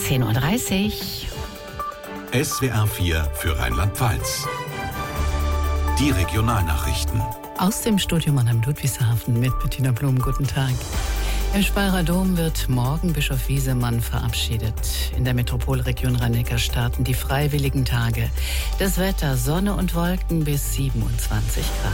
10.30 Uhr. SWR 4 für Rheinland-Pfalz. Die Regionalnachrichten. Aus dem Studio Mannheim-Ludwigshafen mit Bettina Blum. Guten Tag. Im Speyerer Dom wird morgen Bischof Wiesemann verabschiedet. In der Metropolregion Rhein-Neckar starten die Freiwilligen Tage. Das Wetter: Sonne und Wolken bis 27 Grad.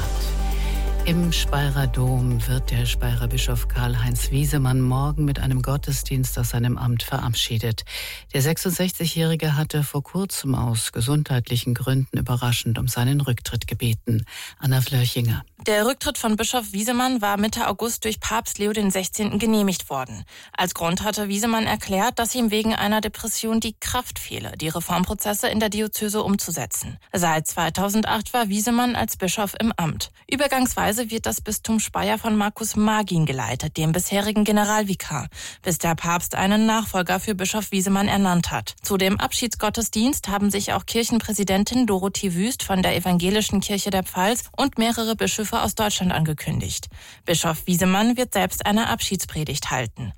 Im Speyerer Dom wird der Speyerer Bischof Karl-Heinz Wiesemann morgen mit einem Gottesdienst aus seinem Amt verabschiedet. Der 66-Jährige hatte vor kurzem aus gesundheitlichen Gründen überraschend um seinen Rücktritt gebeten. Anna Flörchinger. Der Rücktritt von Bischof Wiesemann war Mitte August durch Papst Leo XVI. Genehmigt worden. Als Grund hatte Wiesemann erklärt, dass ihm wegen einer Depression die Kraft fehle, die Reformprozesse in der Diözese umzusetzen. Seit 2008 war Wiesemann als Bischof im Amt. Übergangsweise wird das Bistum Speyer von Markus Magin geleitet, dem bisherigen Generalvikar, bis der Papst einen Nachfolger für Bischof Wiesemann ernannt hat. Zu dem Abschiedsgottesdienst haben sich auch Kirchenpräsidentin Dorothee Wüst von der Evangelischen Kirche der Pfalz und mehrere Bischöfe aus Deutschland angekündigt. Bischof Wiesemann wird selbst eine Abschiedspredigt halten.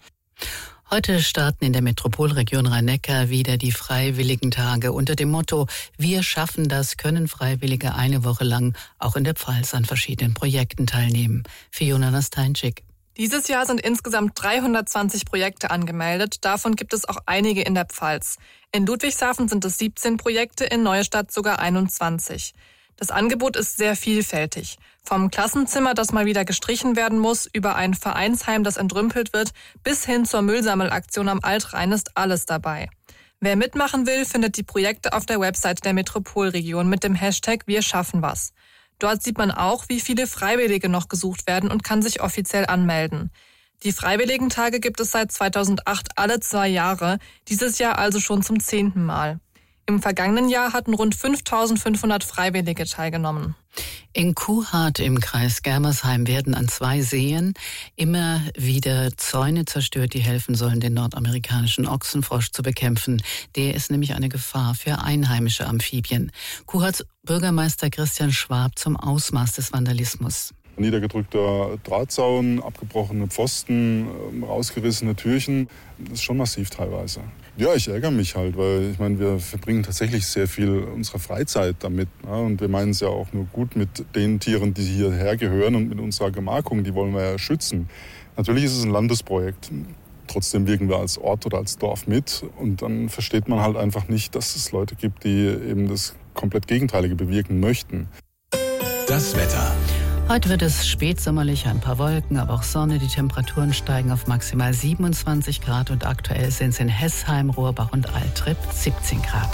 Heute starten in der Metropolregion Rhein-Neckar wieder die Freiwilligen Tage. Unter dem Motto „Wir schaffen das" können Freiwillige eine Woche lang auch in der Pfalz an verschiedenen Projekten teilnehmen. Fiona Nasteinczyk. Dieses Jahr sind insgesamt 320 Projekte angemeldet. Davon gibt es auch einige in der Pfalz. In Ludwigshafen sind es 17 Projekte, in Neustadt sogar 21. Das Angebot ist sehr vielfältig. Vom Klassenzimmer, das mal wieder gestrichen werden muss, über ein Vereinsheim, das entrümpelt wird, bis hin zur Müllsammelaktion am Altrhein ist alles dabei. Wer mitmachen will, findet die Projekte auf der Website der Metropolregion mit dem Hashtag Wir schaffen was. Dort sieht man auch, wie viele Freiwillige noch gesucht werden und kann sich offiziell anmelden. Die Freiwilligentage gibt es seit 2008 alle 2 Jahre, dieses Jahr also schon zum 10. Mal. Im vergangenen Jahr hatten rund 5.500 Freiwillige teilgenommen. In Kuhhardt im Kreis Germersheim werden an 2 Seen immer wieder Zäune zerstört, die helfen sollen, den nordamerikanischen Ochsenfrosch zu bekämpfen. Der ist nämlich eine Gefahr für einheimische Amphibien. Kuhhardts Bürgermeister Christian Schwab zum Ausmaß des Vandalismus. Niedergedrückter Drahtzaun, abgebrochene Pfosten, rausgerissene Türchen. Das ist schon massiv teilweise. Ja, ich ärgere mich halt, weil ich meine, wir verbringen tatsächlich sehr viel unserer Freizeit damit. Ja, und wir meinen es ja auch nur gut mit den Tieren, die hierher gehören und mit unserer Gemarkung, die wollen wir ja schützen. Natürlich ist es ein Landesprojekt. Trotzdem wirken wir als Ort oder als Dorf mit. Und dann versteht man halt einfach nicht, dass es Leute gibt, die eben das komplett Gegenteilige bewirken möchten. Das Wetter. Heute wird es spätsommerlich, ein paar Wolken, aber auch Sonne. Die Temperaturen steigen auf maximal 27 Grad und aktuell sind es in Hessheim, Rohrbach und Altripp 17 Grad.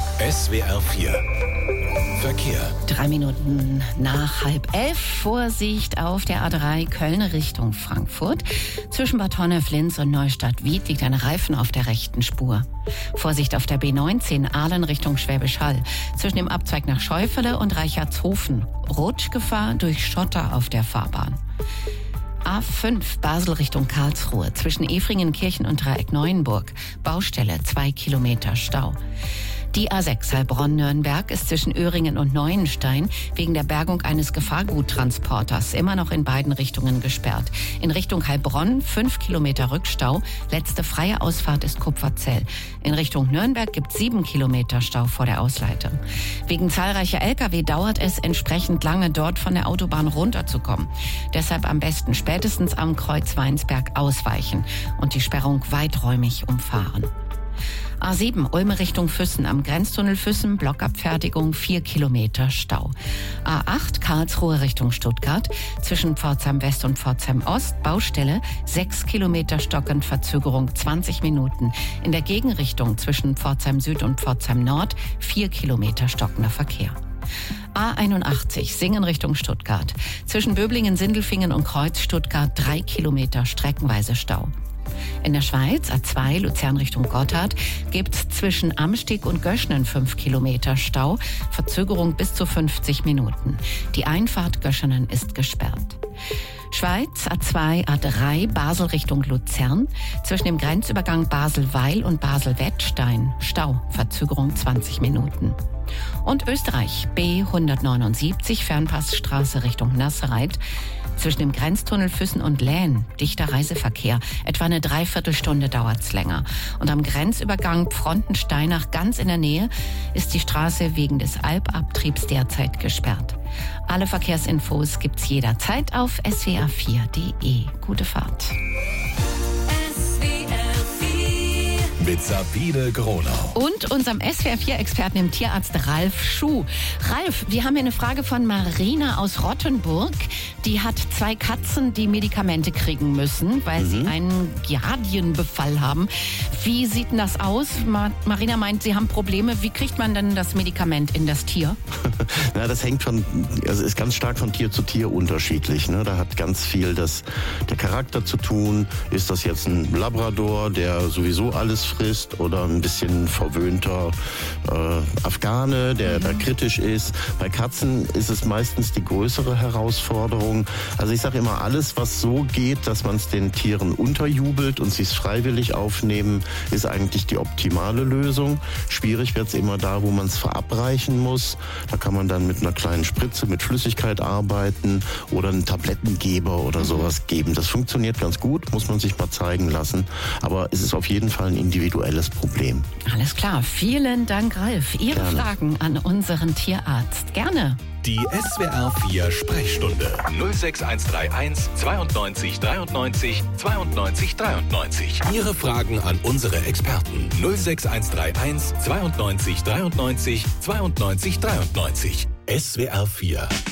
SWR 4 Verkehr. 3 Minuten nach 10:30. Vorsicht auf der A3 Köln Richtung Frankfurt. Zwischen Bad Honnef, Linz und Neustadt-Wied liegt ein Reifen auf der rechten Spur. Vorsicht auf der B19 Aalen Richtung Schwäbisch Hall. Zwischen dem Abzweig nach Scheufele und Reichertshofen. Rutschgefahr durch Schotter auf der Fahrbahn. A5 Basel Richtung Karlsruhe. Zwischen Efringenkirchen und Dreieck-Neuenburg. Baustelle, 2 Kilometer Stau. Die A6 Heilbronn-Nürnberg ist zwischen Öhringen und Neuenstein wegen der Bergung eines Gefahrguttransporters immer noch in beiden Richtungen gesperrt. In Richtung Heilbronn 5 Kilometer Rückstau. Letzte freie Ausfahrt ist Kupferzell. In Richtung Nürnberg gibt es 7 Kilometer Stau vor der Ausleitung. Wegen zahlreicher Lkw dauert es entsprechend lange, dort von der Autobahn runterzukommen. Deshalb am besten spätestens am Kreuz Weinsberg ausweichen und die Sperrung weiträumig umfahren. A7 Ulme Richtung Füssen, am Grenztunnel Füssen, Blockabfertigung 4 Kilometer Stau. A8 Karlsruhe Richtung Stuttgart, zwischen Pforzheim West und Pforzheim Ost, Baustelle 6 Kilometer stockend, Verzögerung 20 Minuten. In der Gegenrichtung zwischen Pforzheim Süd und Pforzheim Nord 4 Kilometer stockender Verkehr. A81 Singen Richtung Stuttgart, zwischen Böblingen, Sindelfingen und Kreuz Stuttgart 3 Kilometer streckenweise Stau. In der Schweiz, A2 Luzern Richtung Gotthard, gibt es zwischen Amsteg und Göschnen 5 Kilometer Stau, Verzögerung bis zu 50 Minuten. Die Einfahrt Göschenen ist gesperrt. Schweiz, A2, A3, Basel Richtung Luzern. Zwischen dem Grenzübergang Basel-Weil und Basel-Wettstein. Stau, Verzögerung 20 Minuten. Und Österreich, B179, Fernpassstraße Richtung Nassereit. Zwischen dem Grenztunnel Füssen und Lähn, dichter Reiseverkehr. Etwa eine Dreiviertelstunde dauert's länger. Und am Grenzübergang Pfrontensteinach ganz in der Nähe ist die Straße wegen des Alpabtriebs derzeit gesperrt. Alle Verkehrsinfos gibt's jederzeit auf swr4.de. Gute Fahrt. Mit Sabine Gronau. Und unserem SWR4-Experten, dem Tierarzt Ralf Schuh. Ralf, wir haben hier eine Frage von Marina aus Rottenburg. Die hat 2 Katzen, die Medikamente kriegen müssen, weil sie einen Giardienbefall haben. Wie sieht denn das aus? Marina meint, sie haben Probleme. Wie kriegt man denn das Medikament in das Tier? Na, das hängt ist ganz stark von Tier zu Tier unterschiedlich. Ne? Da hat ganz viel der Charakter zu tun. Ist das jetzt ein Labrador, der sowieso alles frisst, oder ein bisschen verwöhnter Afghane, der da kritisch ist? Bei Katzen ist es meistens die größere Herausforderung. Also ich sage immer, alles, was so geht, dass man es den Tieren unterjubelt und sie es freiwillig aufnehmen, ist eigentlich die optimale Lösung. Schwierig wird es immer da, wo man es verabreichen muss. Da kann man dann mit einer kleinen Spritze mit Flüssigkeit arbeiten oder einen Tablettengeber oder sowas geben. Das funktioniert ganz gut, muss man sich mal zeigen lassen. Aber es ist auf jeden Fall ein individuelles Problem. Alles klar, vielen Dank, Ralf. Ihre Fragen an unseren Tierarzt. Gerne. Die SWR4 Sprechstunde 06131 92 93 92 93. Ihre Fragen an unsere Experten 06131 92 93 92 93. SWR4